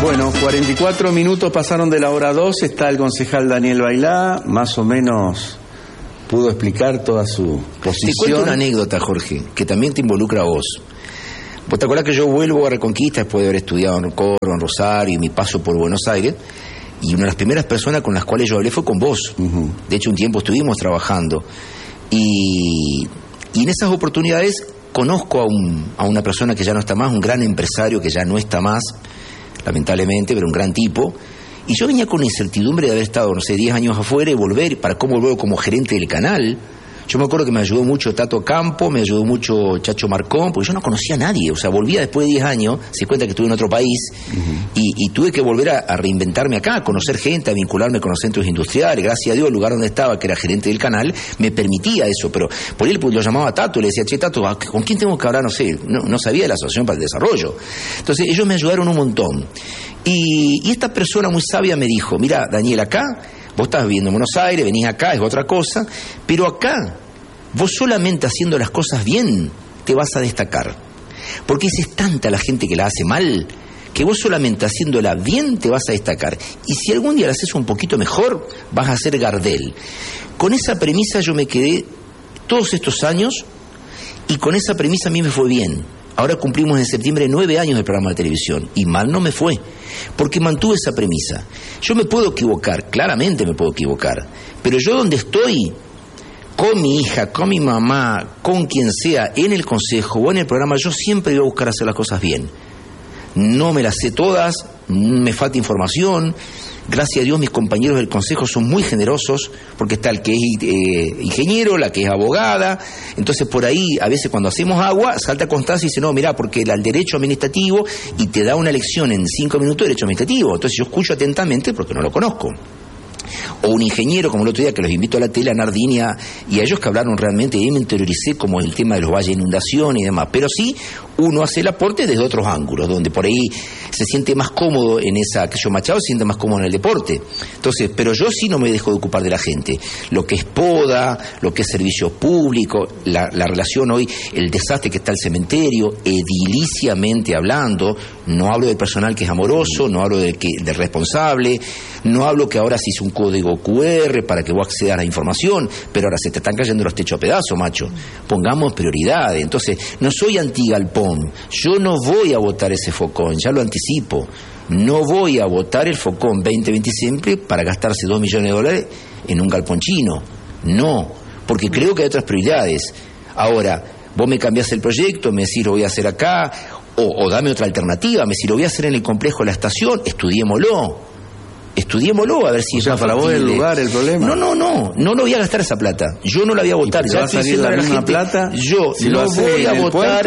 Bueno, 44 minutos pasaron de la hora 2, está el concejal Daniel Bailá, más o menos pudo explicar toda su posición. Te cuento una anécdota, Jorge, que también te involucra a vos. ¿Vos te acordás que yo vuelvo a Reconquista después de haber estudiado en Coro, en Rosario y mi paso por Buenos Aires? Y una de las primeras personas con las cuales yo hablé fue con vos. De hecho, un tiempo estuvimos trabajando. Y en esas oportunidades conozco a una persona que ya no está más, un gran empresario que ya no está más, lamentablemente, pero un gran tipo. Y yo venía con la incertidumbre de haber estado, no sé, 10 años afuera y volver, para cómo volver como gerente del canal. Yo me acuerdo que me ayudó mucho Tato Campo, me ayudó mucho Chacho Marcón, porque yo no conocía a nadie. O sea, volvía después de 10 años, se cuenta que estuve en otro país, y tuve que volver a reinventarme acá, a conocer gente, a vincularme con los centros industriales. Gracias a Dios, el lugar donde estaba, que era gerente del canal, me permitía eso. Pero por él lo llamaba a Tato, le decía, che, Tato, ¿con quién tengo que hablar? No sé, no sabía de la Asociación para el Desarrollo. Entonces, ellos me ayudaron un montón. Y esta persona muy sabia me dijo, mira, Daniel, acá vos estás viviendo en Buenos Aires, venís acá, es otra cosa, pero acá, vos solamente haciendo las cosas bien, te vas a destacar. Porque es tanta la gente que la hace mal, que vos solamente haciéndola bien te vas a destacar. Y si algún día la haces un poquito mejor, vas a ser Gardel. Con esa premisa yo me quedé todos estos años, y con esa premisa a mí me fue bien. Ahora cumplimos en septiembre 9 años del programa de televisión, y mal no me fue, porque mantuve esa premisa. Yo me puedo equivocar, claramente me puedo equivocar, pero yo donde estoy, con mi hija, con mi mamá, con quien sea, en el consejo o en el programa, yo siempre voy a buscar hacer las cosas bien. No me las sé todas, me falta información. Gracias a Dios mis compañeros del consejo son muy generosos, porque está el que es ingeniero, la que es abogada. Entonces por ahí, a veces cuando hacemos agua, salta Constancia y dice, no, mirá, porque el derecho administrativo, y te da una lección en 5 minutos de derecho administrativo. Entonces yo escucho atentamente porque no lo conozco. O un ingeniero, como el otro día que los invito a la tele, a Nardini, y a ellos que hablaron realmente, y ahí me interioricé como el tema de los valles de inundación y demás. Pero sí, uno hace el aporte desde otros ángulos, donde por ahí se siente más cómodo en esa, que yo Machado se siente más cómodo en el deporte. Entonces, pero yo sí no me dejo de ocupar de la gente. Lo que es poda, lo que es servicio público, la relación hoy, el desastre que está el cementerio, ediliciamente hablando, no hablo del personal que es amoroso, no hablo del responsable, no hablo que ahora se hizo un código QR para que vos accedas a la información, pero ahora se te están cayendo los techos a pedazos, macho. Pongamos prioridades. Entonces, no soy anti-galpón. Yo no voy a votar ese Focón, ya lo anticipo. No voy a votar el Focón 2025 para gastarse $2 millones en un galpón chino. No, porque creo que hay otras prioridades. Ahora, vos me cambiás el proyecto, me decís lo voy a hacer acá, o dame otra alternativa, me decís lo voy a hacer en el complejo de la estación, estudiémoslo a ver si o sea, para vos el lugar, el problema. No lo voy a gastar esa plata. Yo no la voy a votar. Ya va a salir la misma plata. Yo si no voy a votar,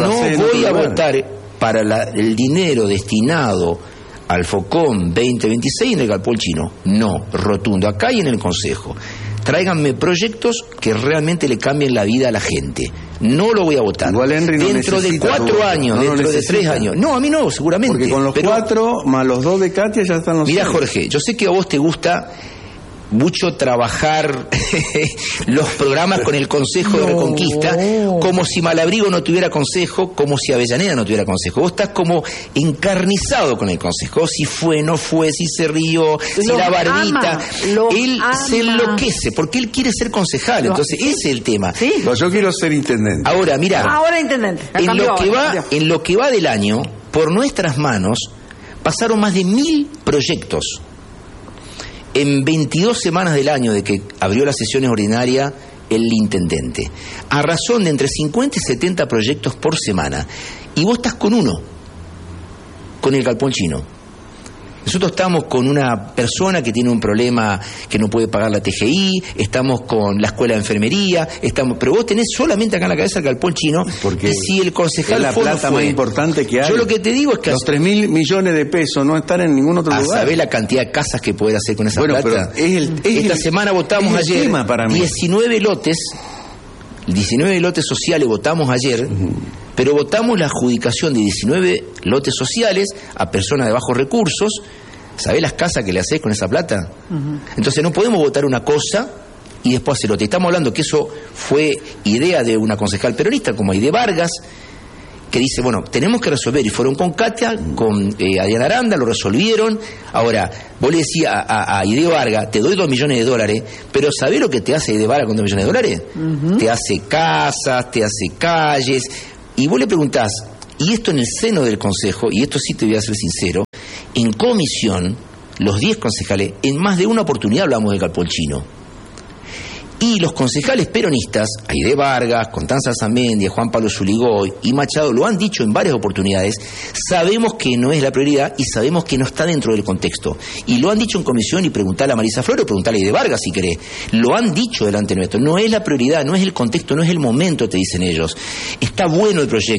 para el dinero destinado al Focón 2026 en el galpón chino. No, rotundo. Acá y en el consejo. Tráiganme proyectos que realmente le cambien la vida a la gente. No lo voy a votar. Igual Henry no dentro de 4 años, dentro de 3 años. No, a mí no, seguramente. Porque con los 4 más los 2 de Katia ya están los 6. Mira, Jorge, yo sé que a vos te gusta mucho trabajar los programas con el Consejo de Reconquista, como si Malabrigo no tuviera consejo, como si Avellaneda no tuviera consejo. Vos estás como encarnizado con el consejo, si fue, no fue, si se rió, si la barbita. Él se enloquece, porque él quiere ser concejal, entonces ese es el tema. ¿Sí? No, yo quiero ser intendente. Ahora, mira, intendente. En lo que va del año, por nuestras manos, pasaron más de 1000 proyectos. En 22 semanas del año de que abrió las sesiones ordinarias el intendente, a razón de entre 50 y 70 proyectos por semana, y vos estás con uno, con el galpón chino. Nosotros estamos con una persona que tiene un problema que no puede pagar la TGI, estamos con la escuela de enfermería, pero vos tenés solamente acá en la cabeza el galpón chino, porque si el concejal es la plata más importante que hay. Yo lo que te digo es que los 3.000 millones de pesos no están en ningún otro lugar. ¿Sabés la cantidad de casas que poder hacer con esa plata? Esta semana votamos ayer 19 lotes sociales votamos ayer, pero votamos la adjudicación de 19 lotes sociales a personas de bajos recursos. ¿Sabés las casas que le hacés con esa plata? Entonces no podemos votar una cosa y después hacer otra. Estamos hablando que eso fue idea de una concejal peronista como Aide Vargas, que dice, bueno, tenemos que resolver, y fueron con Katia, con Adriana Aranda, lo resolvieron. Ahora, vos le decías a Aide Vargas, te doy $2 millones, pero ¿sabés lo que te hace Aide Vargas con $2 millones? Te hace casas, te hace calles, y vos le preguntás, y esto en el seno del Consejo, y esto sí te voy a ser sincero, en comisión, los 10 concejales, en más de una oportunidad hablamos de Calpolchino. Y los concejales peronistas, Aide Vargas, Constanza Zamendia, Juan Pablo Zuligoy y Machado, lo han dicho en varias oportunidades, sabemos que no es la prioridad y sabemos que no está dentro del contexto. Y lo han dicho en comisión, y preguntale a Marisa Flores o preguntale a Aide Vargas si querés. Lo han dicho delante nuestro, no es la prioridad, no es el contexto, no es el momento, te dicen ellos. Está bueno el proyecto.